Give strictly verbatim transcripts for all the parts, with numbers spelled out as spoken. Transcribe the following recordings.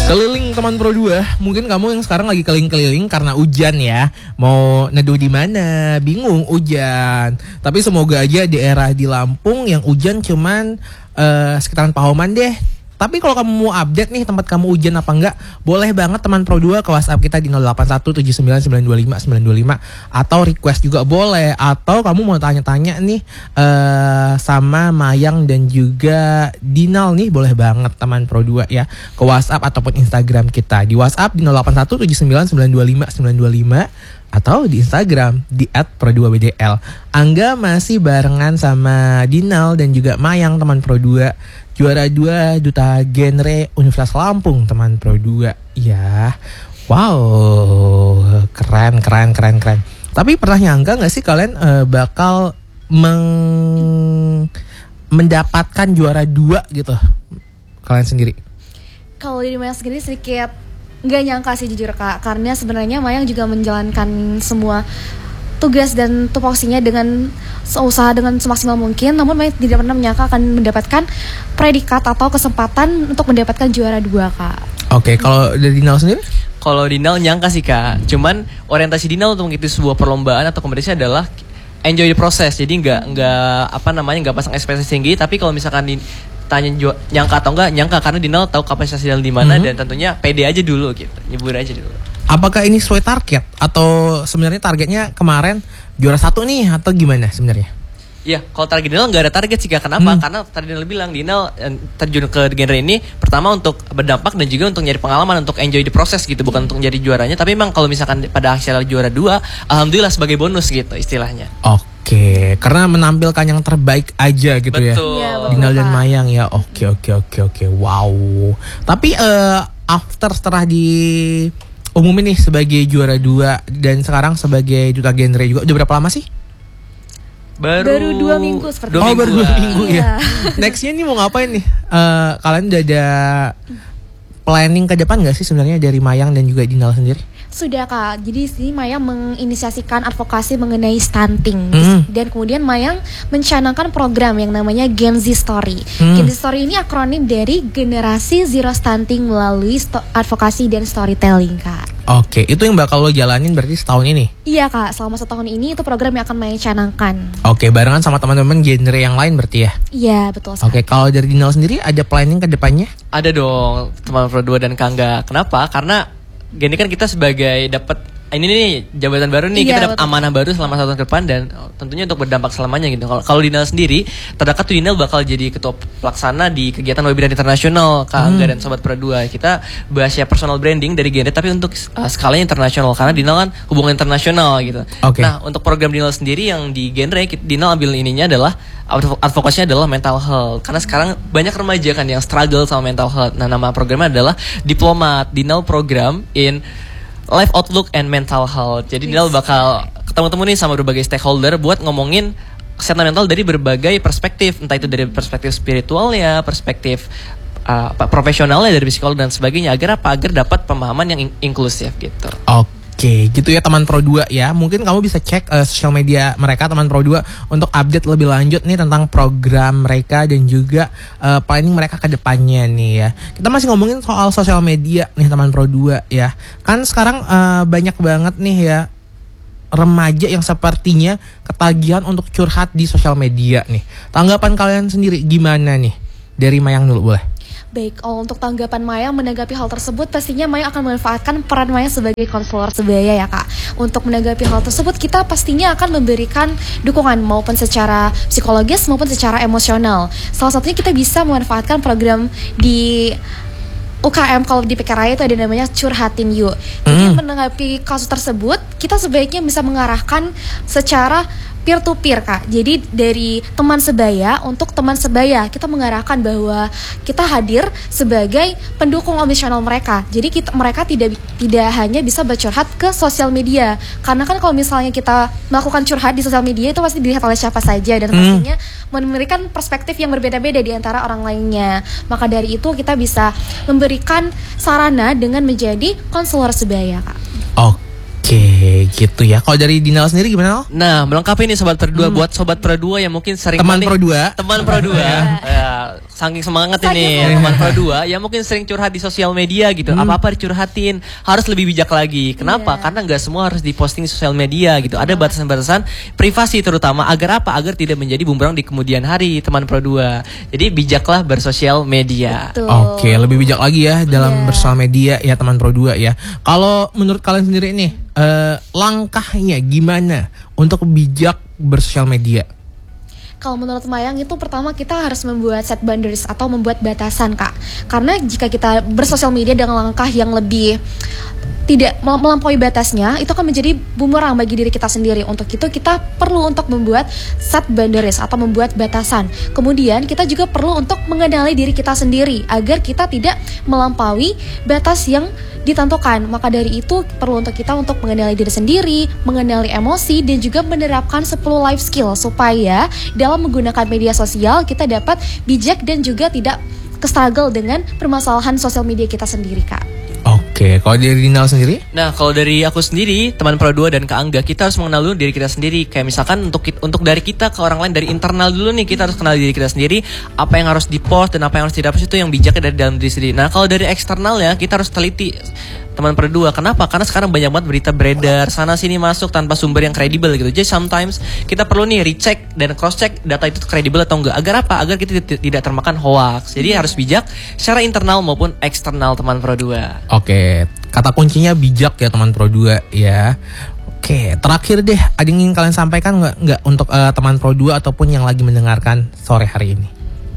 Keliling teman Pro dua, mungkin kamu yang sekarang lagi keliling-keliling karena hujan ya. Mau neduh di mana? Bingung hujan. Tapi semoga aja daerah di Lampung yang hujan cuman uh, sekitaran Pahoman deh. Tapi kalau kamu mau update nih tempat kamu hujan apa enggak, boleh banget teman Pro dua ke WhatsApp kita di nol delapan satu tujuh sembilan sembilan dua lima sembilan dua lima, atau request juga boleh, atau kamu mau tanya-tanya nih uh, sama Mayang dan juga Dinal nih, boleh banget teman Pro dua ya ke WhatsApp ataupun Instagram kita. Di WhatsApp di nol delapan satu tujuh sembilan sembilan dua lima sembilan dua lima atau di Instagram di et pro dua b d l. Angga masih barengan sama Dinal dan juga Mayang teman Pro dua. Juara dua duta genre Universitas Lampung teman Pro dua. Ya, wow, keren, keren, keren, keren. Tapi pernah nyangka gak sih kalian uh, bakal meng- mendapatkan juara dua gitu? Kalian sendiri? Kalau dari Mayang sendiri sedikit gak nyangka sih jujur Kak. Karena sebenarnya Mayang juga menjalankan semua tugas dan tupoksinya dengan usaha dengan semaksimal mungkin, namun Mayang tidak pernah menyangka akan mendapatkan predikat atau kesempatan untuk mendapatkan juara dua Kak. Oke, kalau dari Dinal sendiri? Kalau Dinal nyangka sih Kak, cuman orientasi Dinal untuk mengikuti sebuah perlombaan atau kompetisi adalah enjoy the process. Jadi nggak nggak apa namanya nggak pasang ekspektasi tinggi, tapi kalau misalkan di tanya ju- nyangka atau enggak, nyangka karena Dinal tahu kapasitas Dinal di mana, mm-hmm. dan tentunya pede aja dulu gitu, nyebur aja dulu. Apakah ini sesuai target atau sebenarnya targetnya kemarin juara satu nih atau gimana sebenarnya? Iya, kalau target Dinal nggak ada target sih Kak. Kenapa? Hmm. Karena tadi Dinal bilang Dinal terjun ke genre ini pertama untuk berdampak dan juga untuk nyari pengalaman, untuk enjoy the process gitu, bukan untuk jadi juaranya. Tapi memang kalau misalkan pada hasil juara dua, alhamdulillah sebagai bonus gitu istilahnya. Oke, karena menampilkan yang terbaik aja gitu. Betul. Ya. Dinal dan Mayang ya. Oke, oke, oke, oke. Wow. Tapi uh, after setelah di umumin nih sebagai juara dua dan sekarang sebagai duta genre juga, udah berapa lama sih? Baru, baru dua minggu seperti Oh baru dua minggu iya. ya. Nextnya nih mau ngapain nih? Uh, kalian udah ada planning ke depan gak sih sebenarnya dari Mayang dan juga Dinal sendiri? Sudah Kak, jadi sini Mayang menginisiasikan advokasi mengenai stunting, mm. dan kemudian Mayang mencanangkan program yang namanya Gen Z Story. mm. Gen Z Story ini akronim dari generasi zero stunting melalui sto- advokasi dan storytelling Kak. Oke, itu yang bakal lo jalanin berarti setahun ini? Iya Kak, selama setahun ini itu program yang akan Mayang canangkan. Oke, barengan sama teman-teman genre yang lain berarti ya? Iya, betul sekali. Oke, kalau dari Dinal sendiri ada planning ke depannya? Ada dong, teman Pro dua dan Kangga. Kenapa? Karena gini kan kita sebagai dapat ini nih jabatan baru nih, iya, kita dapat amanah baru selama satu tahun ke depan dan tentunya untuk berdampak selamanya gitu. Kalau kalau Dinal sendiri, terdekat tuh Dinal bakal jadi ketua pelaksana di kegiatan webinar internasional Kangga hmm. dan Sobat Pro dua. Kita bahas ya personal branding dari genre tapi untuk uh, skalanya internasional karena Dinal kan hubungan internasional gitu. Okay. Nah, untuk program Dinal sendiri yang di genre Dinal ambil ininya adalah advokasinya adalah mental health. Karena sekarang banyak remaja kan yang struggle sama mental health. Nah, nama programnya adalah Diplomat Dinal Program in Life Outlook and Mental Health. Jadi Dinal bakal ketemu-temu nih sama berbagai stakeholder buat ngomongin kesehatan mental dari berbagai perspektif. Entah itu dari perspektif spiritualnya, perspektif uh, profesionalnya dari psikolog dan sebagainya. Agar apa? Agar dapat pemahaman yang in- inklusif gitu. Oke. Oke, gitu ya teman Pro dua ya. Mungkin kamu bisa cek uh, sosial media mereka teman Pro dua untuk update lebih lanjut nih tentang program mereka dan juga uh, planning mereka ke depannya nih ya. Kita masih ngomongin soal sosial media nih teman Pro dua ya. Kan sekarang uh, banyak banget nih ya remaja yang sepertinya ketagihan untuk curhat di sosial media nih. Tanggapan kalian sendiri gimana nih? Dari Mayang dulu boleh. Baik, oh, untuk tanggapan Mayang menanggapi hal tersebut, pastinya Mayang akan memanfaatkan peran Mayang sebagai konselor sebaya ya Kak. Untuk menanggapi hal tersebut, kita pastinya akan memberikan dukungan maupun secara psikologis maupun secara emosional. Salah satunya kita bisa memanfaatkan program di U K M kalau di P K Raya itu ada namanya Curhatin Yuk. Jadi mm. menanggapi kasus tersebut, kita sebaiknya bisa mengarahkan secara peer to peer Kak. Jadi dari teman sebaya untuk teman sebaya kita mengarahkan bahwa kita hadir sebagai pendukung emosional mereka. Jadi kita mereka tidak tidak hanya bisa bercurhat ke sosial media. Karena kan kalau misalnya kita melakukan curhat di sosial media itu pasti dilihat oleh siapa saja dan pastinya hmm. memberikan perspektif yang berbeda-beda di antara orang lainnya. Maka dari itu kita bisa memberikan sarana dengan menjadi konselor sebaya Kak. Oke. Oke, gitu ya. Kalau dari Dinal sendiri gimana? Nah, melengkapi nih Sobat Pro dua hmm. buat Sobat Pro dua yang mungkin sering teman Pro dua, teman Pro dua. Ya, saking semangat Saking ini semangat. teman Pro dua yang mungkin sering curhat di sosial media gitu. Hmm. Apa-apa dicurhatin, harus lebih bijak lagi. Kenapa? Iya. Karena nggak semua harus diposting di sosial media gitu. Ada batasan-batasan privasi terutama agar apa? Agar tidak menjadi bumerang di kemudian hari teman Pro dua. Jadi bijaklah bersosial media. Betul. Oke, lebih bijak lagi ya dalam Iya. bersosial media ya teman Pro dua ya. Kalau menurut kalian sendiri nih, eh, langkahnya gimana untuk bijak bersosial media? Kalau menurut Mayang itu pertama kita harus membuat set boundaries atau membuat batasan, Kak. Karena jika kita bersosial media dengan langkah yang lebih tidak mel- melampaui batasnya, itu akan menjadi bumerang bagi diri kita sendiri. Untuk itu kita perlu untuk membuat set boundaries atau membuat batasan. Kemudian kita juga perlu untuk mengenali diri kita sendiri agar kita tidak melampaui batas yang ditentukan. Maka dari itu perlu untuk kita untuk mengenali diri sendiri, mengenali emosi, dan juga menerapkan sepuluh life skill supaya dalam menggunakan media sosial kita dapat bijak dan juga tidak ke-struggle dengan permasalahan sosial media kita sendiri, Kak. Oke, kalau dari Dinal sendiri? Nah, kalau dari aku sendiri, teman Pro dua dan Kak Angga, kita harus mengenal dulu diri kita sendiri. Kayak misalkan untuk kit- untuk dari kita ke orang lain, dari internal dulu nih, kita harus kenal diri kita sendiri, apa yang harus di-post dan apa yang harus di-post itu yang bijaknya dari dalam diri sendiri. Nah, kalau dari eksternal ya, kita harus teliti teman Pro dua. Kenapa? Karena sekarang banyak banget berita beredar sana sini masuk tanpa sumber yang kredibel gitu. Jadi sometimes kita perlu nih recheck dan cross check data itu kredibel atau enggak. Agar apa? Agar kita t- tidak termakan hoax. Jadi harus bijak secara internal maupun eksternal teman Pro dua. Oke, kata kuncinya bijak ya teman Pro dua ya. Oke, terakhir deh, ada yang ingin kalian sampaikan nggak nggak untuk eh, teman Pro dua ataupun yang lagi mendengarkan sore hari ini?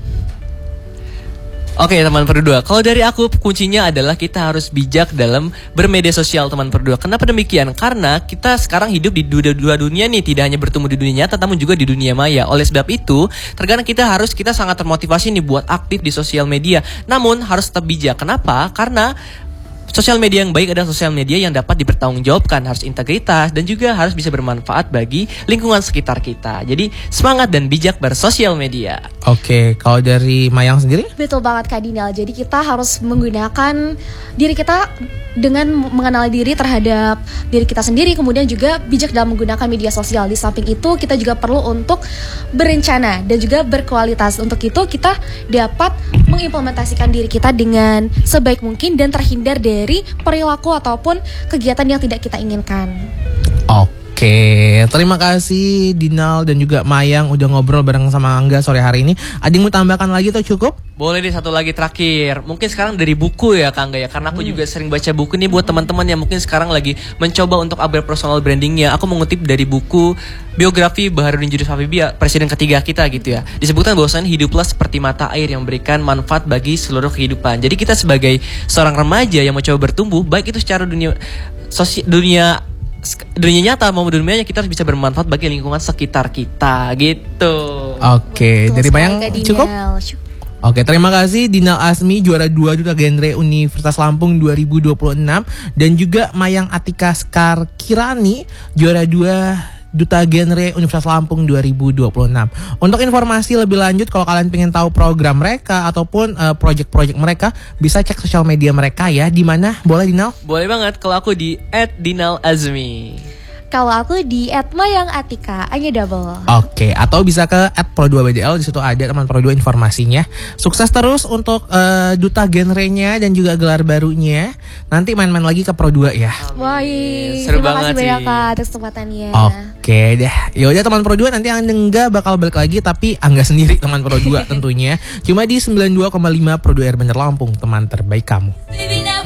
Oke teman Pro dua, kalau dari aku kuncinya adalah kita harus bijak dalam bermedia sosial teman Pro dua. Kenapa demikian? Karena kita sekarang hidup di dua, dua dunia nih, tidak hanya bertemu di dunia nyata namun juga di dunia maya. Oleh sebab itu, terkadang kita harus kita sangat termotivasi nih buat aktif di sosial media. Namun harus tetap bijak. Kenapa? Karena sosial media yang baik adalah sosial media yang dapat dipertanggungjawabkan, harus integritas dan juga harus bisa bermanfaat bagi lingkungan sekitar kita. Jadi semangat dan bijak bersosial media. Oke, kalau dari Mayang sendiri? Betul banget Kak Dinal. Jadi kita harus menggunakan diri kita dengan mengenal diri terhadap diri kita sendiri, kemudian juga bijak dalam menggunakan media sosial. Di samping itu kita juga perlu untuk berencana dan juga berkualitas. Untuk itu kita dapat mengimplementasikan diri kita dengan sebaik mungkin dan terhindar dari perilaku ataupun kegiatan yang tidak kita inginkan. Oke, terima kasih Dinal dan juga Mayang udah ngobrol bareng sama Angga sore hari ini. Ada yang mau tambahkan lagi atau cukup? Boleh deh satu lagi terakhir. Mungkin sekarang dari buku ya Kak Angga ya. Karena aku juga sering baca buku nih buat teman-teman yang mungkin sekarang lagi mencoba untuk upgrade personal brandingnya. Aku mengutip dari buku biografi Baharudin Yudhis Habibie, presiden ketiga kita gitu ya. Disebutkan bahwasannya hiduplah seperti mata air yang memberikan manfaat bagi seluruh kehidupan. Jadi kita sebagai seorang remaja yang mencoba bertumbuh, baik itu secara dunia sosial, dunia dunia nyata maupun dunia kita harus bisa bermanfaat bagi lingkungan sekitar kita gitu. Oke, Betul dari sekali, Mayang Kak Dinal. cukup? Oke, terima kasih Dinal Azmi, juara dua Duta Genre Universitas Lampung dua ribu dua puluh enam. Dan juga Mayang Atika Sekar Kirani, juara dua Duta Genre Universitas Lampung dua ribu dua puluh enam. Untuk informasi lebih lanjut, kalau kalian pengen tahu program mereka ataupun uh, project-project mereka, bisa cek sosial media mereka ya. Di mana? Boleh Dinal? Boleh banget kalau aku di et dinal azmi. Kalau aku di et mayang atika, hanya double. Oke, atau bisa ke at pro dua b d l, di situ ada teman Pro dua informasinya. Sukses terus untuk uh, Duta Genrenya dan juga gelar barunya. Nanti main-main lagi ke Pro dua ya. Wah, Seru terima banget kasih banyak sih. Kak atas kesempatannya. Oke deh, yaudah teman Pro dua, nanti Angga bakal balik lagi, tapi Angga sendiri teman Pro dua tentunya. Cuma di sembilan puluh dua koma lima Pro dua R Bandar Lampung, teman terbaik kamu.